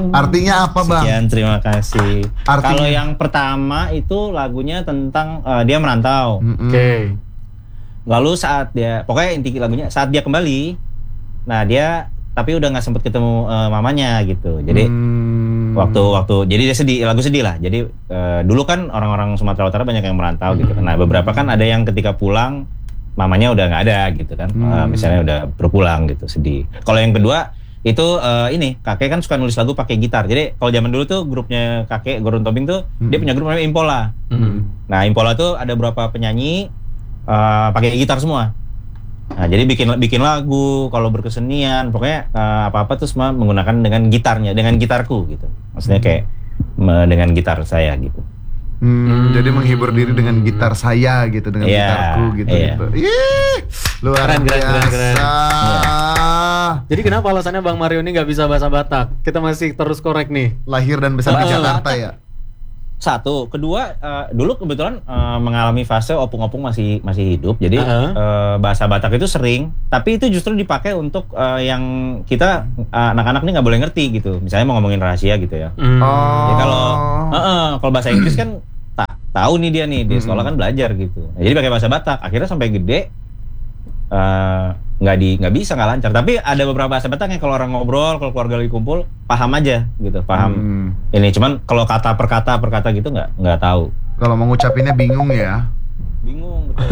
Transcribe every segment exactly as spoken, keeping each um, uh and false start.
Artinya apa, Bang? Sekian, terima kasih. Artinya... Kalau yang pertama itu lagunya tentang uh, dia merantau. Mm-hmm. Oke. Okay. Lalu saat dia, pokoknya inti lagunya saat dia kembali, nah dia tapi udah nggak sempet ketemu uh, mamanya gitu. Jadi hmm. waktu waktu jadi dia sedih, lagu sedih lah. Jadi uh, dulu kan orang-orang Sumatera Utara banyak yang merantau hmm. gitu. Nah beberapa kan ada yang ketika pulang mamanya udah nggak ada gitu kan. Hmm. Uh, misalnya udah berpulang gitu, sedih. Kalau yang kedua itu uh, ini kakek kan suka nulis lagu pakai gitar. Jadi kalau zaman dulu tuh grupnya kakek Gurun Tobing tuh hmm. dia punya grup namanya Impola. Hmm. Nah Impola tuh ada beberapa penyanyi uh, pakai gitar semua. Nah jadi bikin bikin lagu kalau berkesenian pokoknya uh, apa apa tuh semua menggunakan dengan gitarnya, dengan gitarku gitu. Maksudnya kayak me, dengan gitar saya gitu. Hmm, hmm. Jadi menghibur diri dengan gitar saya gitu, dengan yeah, gitarku gitu yeah. gitu. Ih, luar keren, biasa. Keren, keren, keren. Yeah. Jadi kenapa alasannya Bang Mario ini nggak bisa bahasa Batak? Kita masih terus korek nih. Lahir dan besar di Jakarta ya. Satu, kedua uh, dulu kebetulan uh, mengalami fase opung-opung masih masih hidup, jadi uh-huh. uh, bahasa Batak itu sering, tapi itu justru dipakai untuk uh, yang kita uh, anak-anak ini nggak boleh ngerti gitu, misalnya mau ngomongin rahasia gitu ya. Mm. Oh. Jadi kalau uh, uh, kalau bahasa Inggris kan tak tahu nih dia nih di sekolah kan belajar gitu, nah, jadi pakai bahasa Batak, akhirnya sampai gede nggak uh, di nggak bisa nggak lancar, tapi ada beberapa bahasa Batak yang kalau orang ngobrol, kalau keluarga lagi kumpul paham aja gitu, paham hmm. ini, cuman kalau kata per kata per kata gitu nggak nggak tahu, kalau mau ngucapinnya bingung ya, bingung betul.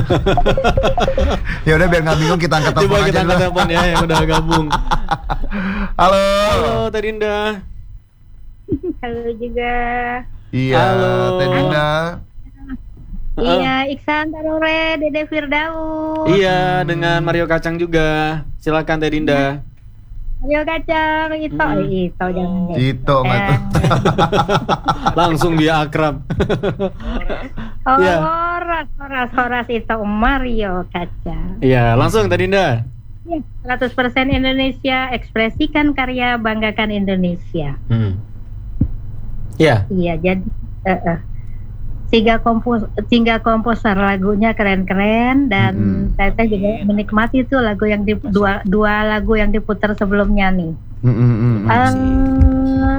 Ya udah biar nggak bingung kita angkat telepon aja, kita angkat telepon ya yang udah gabung. Halo halo Teh Dinda. Halo juga. Iya halo Teh Dinda. Iya, Iksan Tarore, Dede Firdaus. Iya, dengan Mario Kacang juga. Silakan Teh Dinda. Mario Kacang, Ito, hmm. Ito jangan. Ito nggak tuh. Langsung dia akrab. Oh, yeah. Horas, horas, horas itu Mario Kacang. Iya, langsung Teh Dinda. Iya, seratus persen Indonesia, ekspresikan karya, banggakan Indonesia. Hmm. Iya. Iya, jadi. Uh, uh. Tiga kompos, tiga komposer lagunya keren-keren dan mm-hmm. saya juga menikmati itu lagu yang di, dua dua lagu yang diputar sebelumnya nih. Mm-hmm. Uh,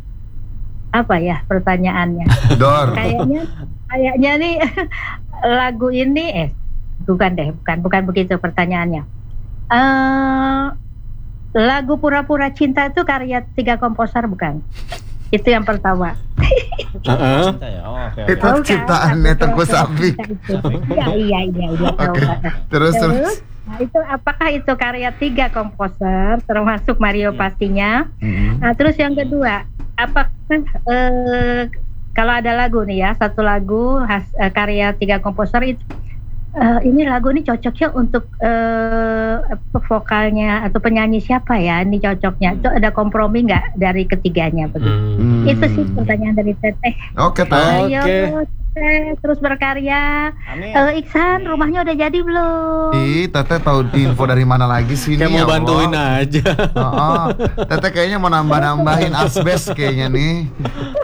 apa ya pertanyaannya? Dor. Kayaknya kayaknya nih lagu ini eh bukan deh bukan bukan begitu pertanyaannya. Uh, lagu Pura-Pura Cinta itu karya tiga komposer bukan? Itu yang pertama. Uh-uh. Oh, okay, okay. Itu ciptaannya Tengku Safik. Iya iya iya iya. Okay. Terus terus. Nah, itu apakah itu karya tiga komposer termasuk Mario pastinya? Mm-hmm. Nah, terus yang kedua, apakah eh, kalau ada lagu nih ya, satu lagu has, eh, karya tiga komposer itu Uh, ini lagu ini cocoknya untuk uh, vokalnya atau penyanyi siapa ya? Ini cocoknya. Hmm. Itu ada kompromi nggak dari ketiganya begitu? Hmm. Itu sih pertanyaan dari Teteh. Oke, Teh. Ayo, Teteh terus berkarya. Uh, Iksan, rumahnya udah jadi belum? Ih, Teteh tahu info dari mana lagi sih? Kayak mau bantuin aja. Oh, oh. Teteh kayaknya mau nambah-nambahin asbes kayaknya nih.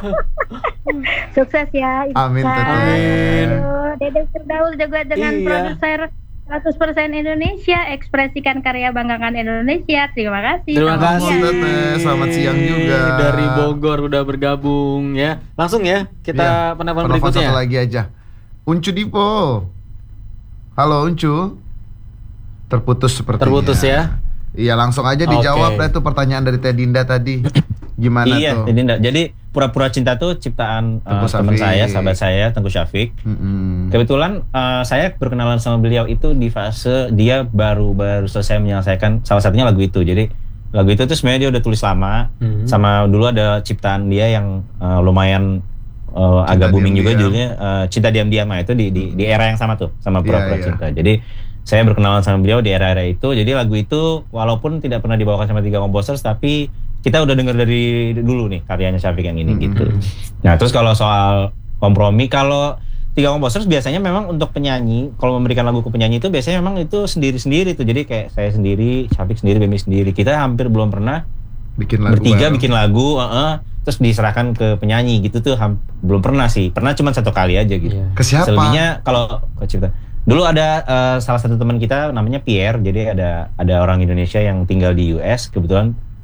Sukses ya Iksan. Amin, Teteh. Dede Firdaus juga dengan iya. produser seratus persen Indonesia, ekspresikan karya, banggakan Indonesia. Terima kasih. Terima kasih Teteh. Selamat siang juga. Dari Bogor udah bergabung ya. Langsung ya kita ya, penelpon berikutnya. Satu lagi aja. Uncu Dipo. Halo Uncu. Terputus sepertinya. Terputus ya. Iya, langsung aja dijawab okay. Deh tuh pertanyaan dari Teh Dinda tadi. Gimana iya, tuh? Teh Dinda. Jadi Pura-Pura Cinta tuh ciptaan uh, teman saya, sahabat saya, Tengku Syafiq. Mm-hmm. Kebetulan uh, saya berkenalan sama beliau itu di fase dia baru-baru selesai menyelesaikan salah satunya lagu itu. Jadi lagu itu tuh sebenarnya dia udah tulis lama. Mm-hmm. Sama dulu ada ciptaan dia yang uh, lumayan uh, agak booming juga judulnya uh, Cinta Diam-Diam. Itu di, di di era yang sama tuh sama Pura-Pura yeah, Cinta. Yeah. Jadi saya berkenalan sama beliau di era-era itu. Jadi lagu itu walaupun tidak pernah dibawakan sama tiga komposer, tapi kita udah dengar dari dulu nih karyanya Syafiq yang ini mm-hmm. gitu. Nah terus kalau soal kompromi, kalau tiga komposer biasanya memang untuk penyanyi, kalau memberikan lagu ke penyanyi itu biasanya memang itu sendiri-sendiri tuh. Jadi kayak saya sendiri, Syafiq sendiri, Bemi sendiri. Kita hampir belum pernah bikin lagu bertiga baru. bikin lagu, uh-uh, terus diserahkan ke penyanyi gitu tuh ham- belum pernah sih. Pernah cuma satu kali aja gitu. Yeah. Ke siapa? Selebihnya kalau cipta. Dulu ada uh, salah satu teman kita namanya Pierre. Jadi ada ada orang Indonesia yang tinggal di U S, kebetulan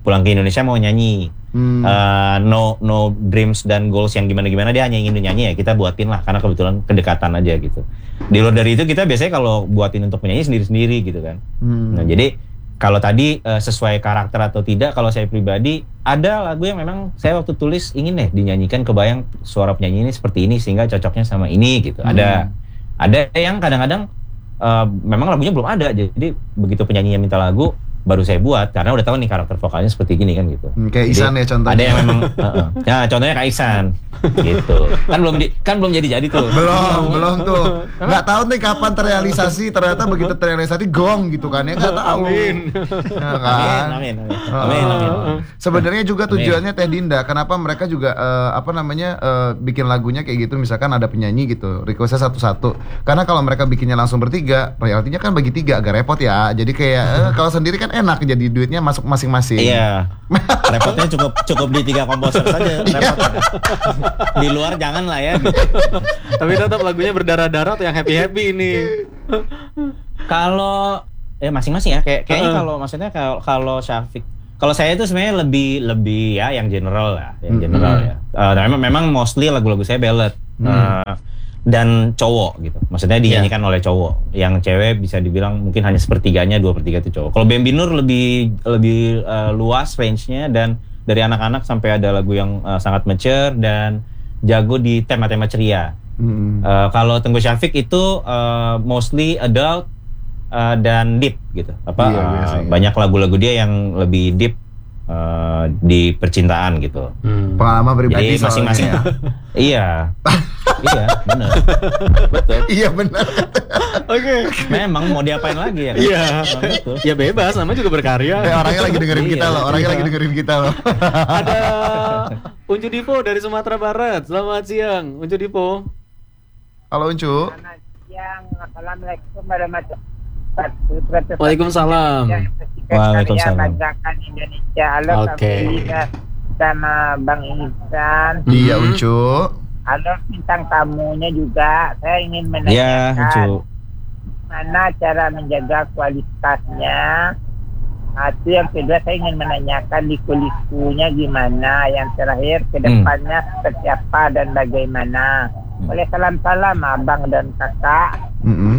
pulang ke Indonesia mau nyanyi. Hmm. Uh, no no dreams dan goals yang gimana-gimana, dia hanya ingin nyanyi ya, kita buatin lah karena kebetulan kedekatan aja gitu. Di luar dari itu kita biasanya kalau buatin untuk penyanyi sendiri-sendiri gitu kan. Hmm. Nah jadi kalau tadi uh, sesuai karakter atau tidak, kalau saya pribadi ada lagu yang memang saya waktu tulis ingin deh dinyanyikan, kebayang suara penyanyi ini seperti ini sehingga cocoknya sama ini gitu. Hmm. Ada ada yang kadang-kadang uh, memang lagunya belum ada, jadi begitu penyanyinya minta lagu baru saya buat karena udah tahu nih karakter vokalnya seperti gini kan gitu. Hmm, kayak Ihsan ya contohnya. Ada yang memang uh-uh. Ya contohnya kayak Ihsan gitu. Kan belum di, kan belum jadi-jadi tuh. Belum, belum tuh. Enggak tahu nih kapan terrealisasi, ternyata begitu terrealisasi gong gitu kan ya, enggak tahu. Amin. Ya kan? Amin, amin. Amin, amin. amin. Sebenarnya juga tujuannya Teh Dinda, kenapa mereka juga uh, apa namanya uh, bikin lagunya kayak gitu, misalkan ada penyanyi gitu, requestnya satu-satu. Karena kalau mereka bikinnya langsung bertiga, royaltinya kan bagi tiga agak repot ya. Jadi kayak uh, kalau sendiri kan enak, jadi duitnya masuk masing-masing. Iya. Repotnya cukup cukup di tiga komposer saja. Repotnya. Di luar jangan lah ya. Gitu. Tapi tetap lagunya berdarah-darah atau yang happy-happy ini. Kalau eh masing-masing ya. Kayak kayaknya uh-uh. kalau maksudnya kalau kalau Syafiq, kalau saya itu sebenarnya lebih lebih ya yang general ya, yang general mm-hmm. ya. Uh, memang memang mostly lagu-lagu saya ballad. Mm. Uh, dan cowok gitu, maksudnya dinyanyikan yeah. oleh cowok. Yang cewek bisa dibilang mungkin hanya sepertiganya, dua per tiga itu cowok. Kalau Bambi Nur lebih lebih uh, luas range-nya, dan dari anak-anak sampai ada lagu yang uh, sangat mature dan jago di tema-tema ceria. Mm. Uh, kalau Tengku Syafiq itu uh, mostly adult uh, dan deep gitu. Apa yeah, uh, banyak lagu-lagu dia yang lebih deep. Uh, di percintaan gitu. Hmm. Pengalaman pribadi. Jadi masing-masing. Ya. Iya. Iya, benar. Betul. Iya benar. Oke. Memang mau diapain lagi ya? Kan? Iya. Nah, ya bebas, namanya juga berkarya. Eh, orangnya lagi dengerin kita loh. Orangnya iya. lagi dengerin kita loh. Ada Uncu Dipo dari Sumatera Barat. Selamat siang, Uncu Dipo. Halo Uncu. Selamat siang. Assalamualaikum warahmatullahi wabarakatuh. Waalaikumsalam. Waalaikumsalam. Banggakan Indonesia. Halo okay. sama Bang Ihsan. Iya Uncu. Halo bintang tamunya juga. Saya ingin menanyakan ya, Uncu. mana cara menjaga kualitasnya. Itu yang kedua saya ingin menanyakan liku-likunya gimana. Yang terakhir kedepannya hmm. seperti apa dan bagaimana. Boleh salam-salam abang dan kakak. Mm-hmm.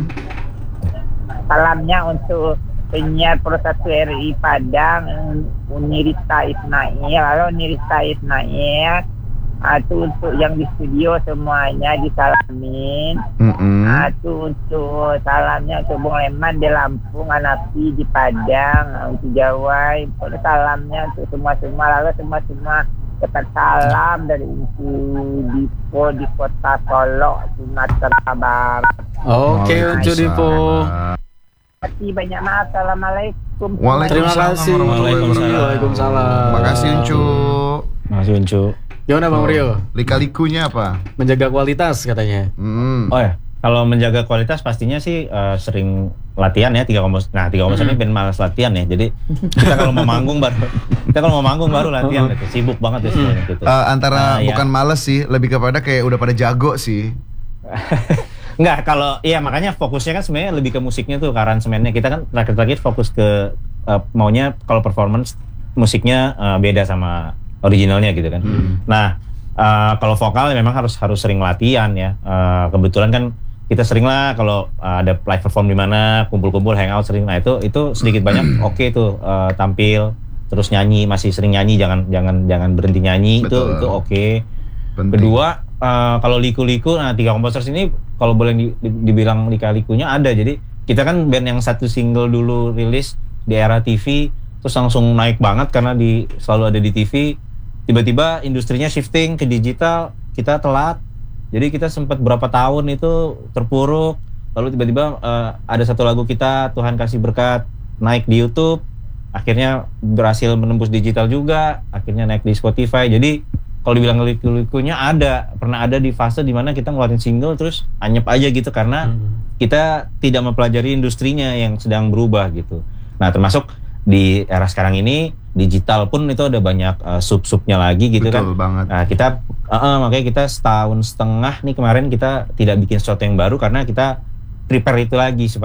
Salamnya untuk penyiar Pro satu R I Padang, Unirita Ismail. Halo Unirita Ismail. Itu untuk yang di studio semuanya disalamin. Mm-hmm. Itu untuk salamnya untuk Bung Leman di Lampung, Anapi di Padang, untuk Jawa. Untuk salamnya untuk semua-semua, lalu semua-semua dapat salam dari Uncu Dipo di Kota Solo, Sumatera Barat. Oke, Uncu Dipo. Banyak maaf. Assalamualaikum. Waalaikumsalam. Waalaikumsalam. Terima kasih Uncu. Terima kasih Uncu. Gimana Bang Rio? Lika-likunya apa? Menjaga kualitas katanya. Hmm. Oh ya, kalau menjaga kualitas pastinya sih uh, sering latihan ya, tiga komposer. Nah, tiga komposer ini ben malas latihan ya. Jadi kita kalau mau manggung baru kita kalau mau manggung baru latihan gitu. Sibuk banget ya semuanya gitu. Uh, antara uh, bukan ya. males sih, lebih kepada kayak udah pada jago sih. Enggak, kalau iya makanya fokusnya kan sebenarnya lebih ke musiknya tuh, ke aransemennya. Kita kan terakhir-terakhir fokus ke uh, maunya kalau performance musiknya uh, beda sama originalnya gitu kan. Hmm. Nah, uh, kalau vokal memang harus harus sering latihan ya. Uh, kebetulan kan kita sering lah kalau uh, ada live perform di mana, kumpul-kumpul, hangout sering. Nah itu itu sedikit banyak oke okay tuh uh, tampil terus nyanyi, masih sering nyanyi, jangan jangan jangan berhenti nyanyi. Betul. itu itu oke. Okay. Kedua uh, kalau liku-liku, nah tiga komposer sini kalau boleh di, di, dibilang lika-likunya ada. Jadi kita kan band yang satu single dulu rilis di era T V, terus langsung naik banget karena di selalu ada di T V. Tiba-tiba industrinya shifting ke digital, kita telat. Jadi kita sempat berapa tahun itu terpuruk. Lalu tiba-tiba uh, ada satu lagu kita, Tuhan Kasih Berkat, naik di YouTube. Akhirnya berhasil menembus digital juga. Akhirnya naik di Spotify. Jadi kalau dibilang liku-likunya ada. Pernah ada di fase dimana kita ngeluarin single terus anyep aja gitu. Karena hmm. kita tidak mempelajari industrinya yang sedang berubah gitu. Nah termasuk di era sekarang ini digital pun itu ada banyak uh, sub-subnya lagi gitu. Betul kan. Betul banget. Nah, kita uh, uh, makanya kita setahun setengah nih kemarin kita tidak bikin sesuatu yang baru karena kita prepare itu lagi supaya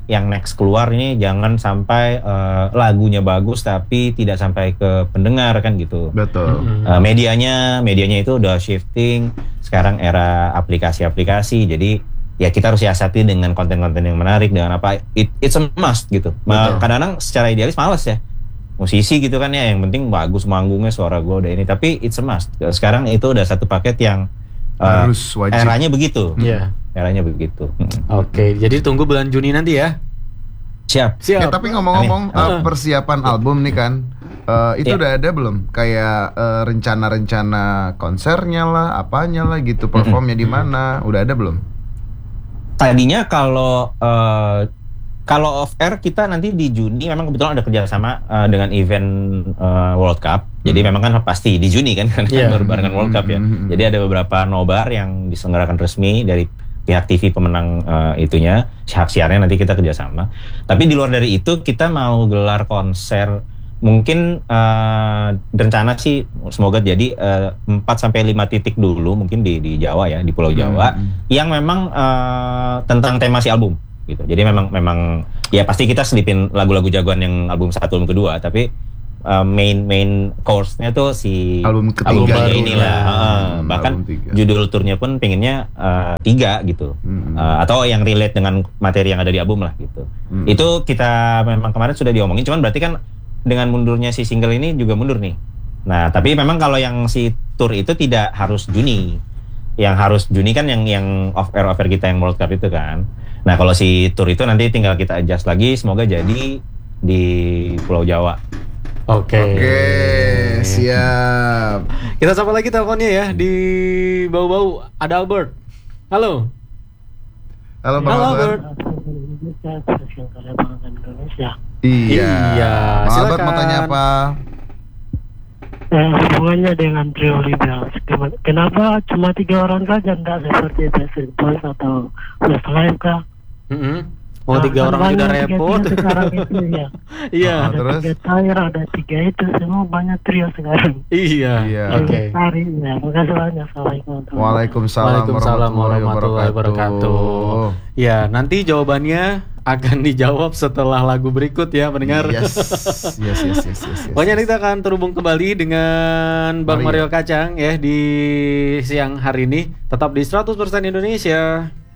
yang next keluar ini jangan sampai uh, lagunya bagus tapi tidak sampai ke pendengar kan gitu. Betul. Uh, medianya medianya itu udah shifting sekarang era aplikasi-aplikasi, jadi ya kita harus siasati dengan konten-konten yang menarik dengan apa it, it's a must gitu. Ma, kadang-kadang secara idealis malas ya musisi gitu kan ya, yang penting bagus manggungnya, suara gue udah ini, tapi it's a must. Sekarang itu udah satu paket yang uh, harus wajib. Eranya begitu. Iya. Hmm. Eranya begitu. Hmm. Oke, okay, jadi tunggu bulan Juni nanti ya. Siap. Siap. Ya, tapi ngomong-ngomong uh, persiapan album nih kan, uh, itu yeah. udah ada belum? Kayak uh, rencana-rencana konsernya lah, apanya lah gitu, performnya mm-hmm. di mana? Udah ada belum? Tadinya kalau uh, kalau off air kita nanti di Juni memang kebetulan ada kerjasama uh, dengan event uh, World Cup. Jadi mm-hmm. memang kan pasti di Juni kan, karena yeah. baru barengan World Cup ya. Mm-hmm. Jadi ada beberapa nobar yang diselenggarakan resmi dari pihak T V pemenang uh, itunya, hak siarnya nanti kita kerjasama. Tapi di luar dari itu kita mau gelar konser, mungkin uh, rencana sih semoga jadi uh, empat sampai lima titik dulu mungkin di di Jawa ya, di Pulau Jawa, hmm. yang memang uh, tentang tema si album gitu. Jadi memang memang ya pasti kita selipin lagu-lagu jagoan yang album satu, album kedua, tapi Uh, main main course-nya tuh si album ketiga inilah, uh, bahkan judul turnya pun pengennya uh, tiga gitu, hmm. uh, atau yang relate dengan materi yang ada di album lah gitu. Hmm. Itu kita memang kemarin sudah diomongin, cuman berarti kan dengan mundurnya si single ini juga mundur nih. Nah tapi memang kalau yang si tour itu tidak harus Juni, yang harus Juni kan yang yang off air off air kita yang World Cup itu kan. Nah kalau si tour itu nanti tinggal kita adjust lagi, semoga jadi di Pulau Jawa. Oke. Okay. Oke, okay, siap. Kita sapa lagi teleponnya ya di bau-bau ada Albert. Halo. Halo Bang Halo, Albert. Indonesia. Iya. Iya. Bang Albert mau tanya apa? Eh, hubungannya dengan trio Liberals. Kenapa cuma tiga orang saja, enggak seperti Backstreet Boys atau Westlife kah? Mm-hmm. Mau tiga nah, orang udah repot. Sekarang itu ya. Iya. Ada terus? tiga tire, ada tiga itu, semua banyak trio sekarang. Iya. Iya. Oke. Okay. Ya, makasih banyak. Assalamualaikum. Waalaikumsalam, Waalaikumsalam warahmatullahi wabarakatuh. Ya, nanti jawabannya akan dijawab setelah lagu berikut ya pendengar. Yes. Yes, yes, yes, yes, yes. Pokoknya kita akan terhubung kembali dengan Bang Mario Kacang ya di siang hari ini. Tetap di seratus persen Indonesia.